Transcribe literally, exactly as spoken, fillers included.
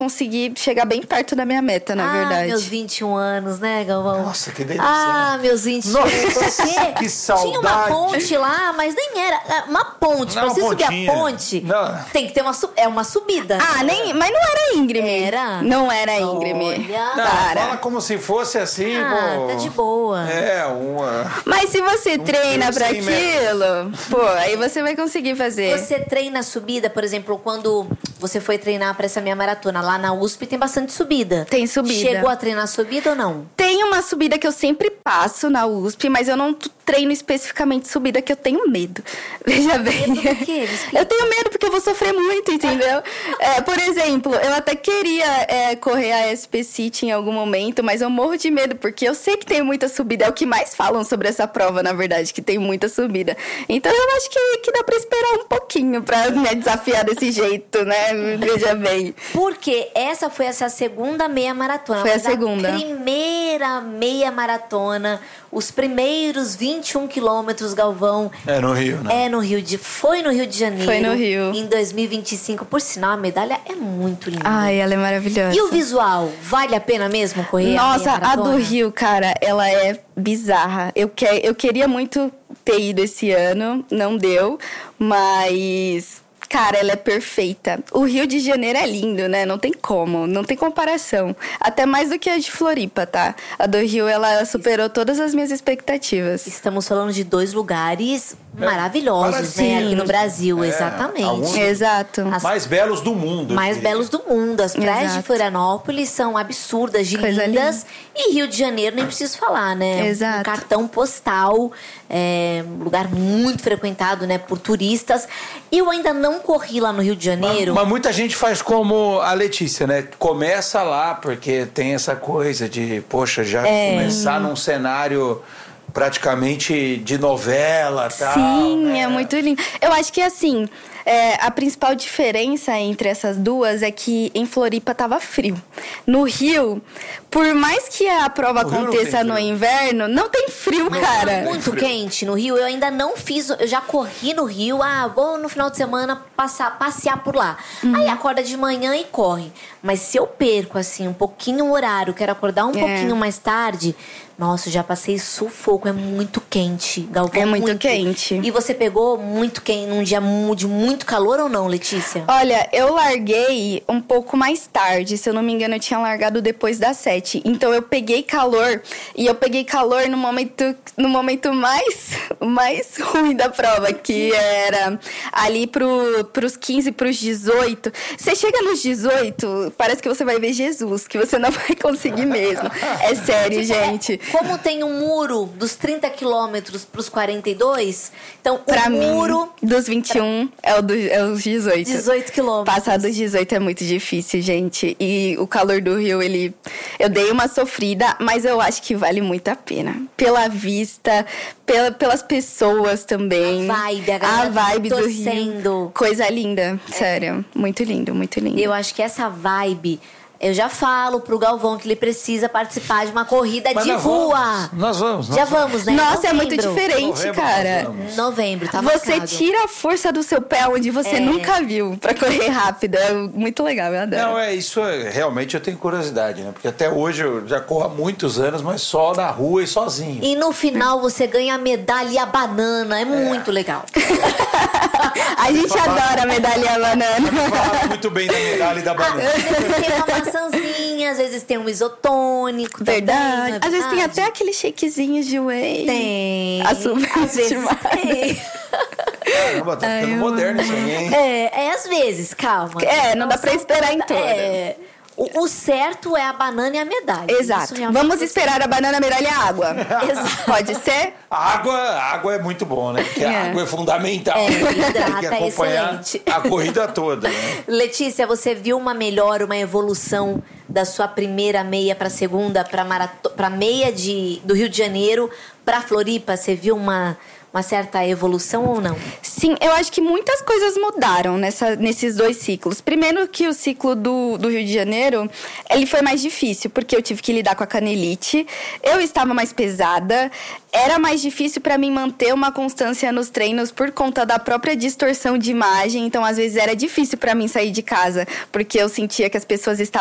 consegui chegar bem perto da minha meta, na ah, verdade. meus vinte e um anos, né, Galvão? Nossa, que delícia. Ah, né? meus vinte e um anos. Que saudade. Tinha uma ponte lá, mas nem era. Uma ponte. Não, pra você uma subir a pontinha. ponte, Não. tem que ter uma, su- é uma subida. Ah, nem, mas não era íngreme. Era? Não era íngreme. Olha. Não, Cara. fala como se fosse assim, Ah, pô. tá de boa. É, uma... Mas se você treina pra cem metros. aquilo, pô, aí você vai conseguir fazer. Você treina a subida, por exemplo, quando você foi treinar pra essa minha maratona lá na U S P, tem bastante subida. Tem subida. Chegou a treinar subida ou não? Tem uma subida que eu sempre passo na U S P, mas eu não t- treino especificamente subida, que eu tenho medo. Veja bem. Medo do quê? Me explica. Eu tenho medo porque eu vou sofrer muito, entendeu? É, por exemplo, eu até queria é, correr a S P City em algum momento, mas eu morro de medo, porque eu sei que tem muita subida. É o que mais falam sobre essa prova, na verdade, que tem muita subida. Então eu acho que, que dá pra esperar um pouquinho pra me desafiar desse jeito, né? Veja bem. Porque essa foi essa segunda meia maratona. Foi a Mas segunda. primeira meia maratona, os primeiros vinte e um quilômetros, Galvão, É no Rio, né? é no Rio de... Foi no Rio de Janeiro. Foi no Rio. Em dois mil e vinte e cinco. Por sinal, a medalha é muito linda. Ai, ela é maravilhosa. E o visual? Vale a pena mesmo correr Nossa, a, a meia do maratona? Rio, cara, ela é bizarra. Eu, que, eu queria muito ter ido esse ano, não deu, mas... Cara, ela é perfeita. O Rio de Janeiro é lindo, né? Não tem como, não tem comparação. Até mais do que a de Floripa, tá? A do Rio, ela superou todas as minhas expectativas. Estamos falando de dois lugares maravilhosos, Parecidos. né? Aqui no Brasil, É, exatamente. alguns- Exato. As Mais belos do mundo. eu mais diria. belos do mundo. As praias Exato. de Florianópolis são absurdas, de Coisa lindas. E Rio de Janeiro, nem preciso falar, né? Exato. Um cartão postal, é, um lugar muito frequentado, né, por turistas. Eu ainda não corri lá no Rio de Janeiro. Mas, mas muita gente faz como a Letícia, né? Começa lá, porque tem essa coisa de, poxa, já É. começar num cenário praticamente de novela e tal. Sim, né? é muito lindo. Eu acho que, assim, é, a principal diferença entre essas duas é que em Floripa tava frio. No Rio, por mais que a prova No Rio não aconteça tem no frio. inverno, não tem frio, Mas cara. tá muito quente no Rio. Eu ainda não fiz. Eu já corri no Rio. Ah, vou no final de semana passar, passear por lá. Uhum. Aí acorda de manhã e corre. Mas se eu perco, assim, um pouquinho o horário, quero acordar um É. pouquinho mais tarde. Nossa, eu já passei sufoco. É muito quente, Galvão. É muito quente. E você pegou muito quente num dia mu- de muito calor ou não, Letícia? Olha, eu larguei um pouco mais tarde. Se eu não me engano, eu tinha largado depois das sete. Então eu peguei calor. E eu peguei calor no momento, no momento mais, mais ruim da prova, que era ali pro, pros quinze, pros dezoito. Você chega nos dezoito, parece que você vai ver Jesus, que você não vai conseguir mesmo. É sério, gente. Como tem um muro dos trinta quilômetros pros quarenta e dois, então Pra o muro... mim, dos vinte e um é, o do, é os dezoito. dezoito quilômetros. Passar dos dezoito é muito difícil, gente. E o calor do Rio, ele... Eu dei uma sofrida, mas eu acho que vale muito a pena. Pela vista, pela, pelas pessoas também. A vibe, a galera A vibe do torcendo. Rio. Coisa linda, sério. Muito lindo, muito lindo. Eu acho que essa vibe... Eu já falo pro Galvão que ele precisa participar de uma corrida Mas de nós rua. vamos, nós vamos. nós Já vamos. vamos, né? Nossa, é muito Novembro. diferente, Novembro, cara. nós vamos. Novembro, tá Você marcado. tira a força do seu pé onde você É. nunca viu pra correr rápido. É muito legal, eu adoro. Não, é isso, é, realmente eu tenho curiosidade, né? Porque até hoje eu já corro há muitos anos, mas só na rua e sozinho. E no final você ganha a medalha e a banana. É muito legal. A gente adora a medalha banana. Fala muito bem da medalha e da banana. Às vezes tem uma maçãzinha, às vezes tem um isotônico. Verdade. Também, não é Às vezes tem verdade? até aquele shakezinho de whey. Tem. A Às vezes subestimada. tem. Caramba, tá ficando moderno isso aí, hein? É, é às vezes, calma. É, não dá pra são esperar em toda- todas. É. O, o certo é a banana e a medalha. Exato. Isso realmente Vamos você- esperar a banana, medalha e a água. Exato. Pode ser? A água, a água é muito bom, né? Porque É. a água é fundamental. É, hidrata, Tem que é acompanhar excelente. a corrida toda, né? Letícia, você viu uma melhora, uma evolução da sua primeira meia para segunda, para marato... para meia de... do Rio de Janeiro para Floripa? Você viu uma uma certa evolução ou não? Sim, eu acho que muitas coisas mudaram nessa, nesses dois ciclos. Primeiro que o ciclo do, do Rio de Janeiro, ele foi mais difícil, porque eu tive que lidar com a canelite, eu estava mais pesada, era mais difícil para mim manter uma constância nos treinos por conta da própria distorção de imagem, então às vezes era difícil para mim sair de casa, porque eu sentia que as pessoas estavam